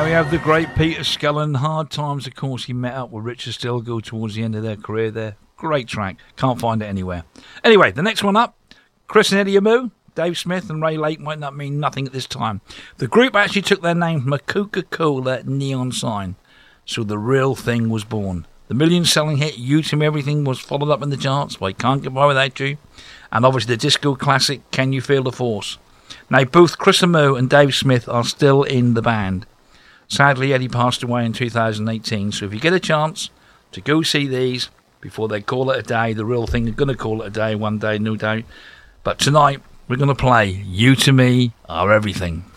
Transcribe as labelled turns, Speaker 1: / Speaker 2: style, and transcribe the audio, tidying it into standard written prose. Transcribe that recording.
Speaker 1: Now we have the great Peter Skellern. Hard Times, of course, he met up with Richard Stilgoe towards the end of their career there. Great track. Can't find it anywhere. Anyway, the next one up, Chris and Eddie Amu. Dave Smith and Ray Lake might not mean nothing at this time. The group actually took their name from a Coca-Cola neon sign. So the real thing was born. The million-selling hit You To Me Everything was followed up in the charts by Can't Get By Without You. And obviously the disco classic Can You Feel the Force. Now both Chris Amu and Dave Smith are still in the band. Sadly, Eddie passed away in 2018. So if you get a chance to go see these before they call it a day, the real thing, they're going to call it a day one day, no doubt. But tonight, we're going to play You To Me Are Everything.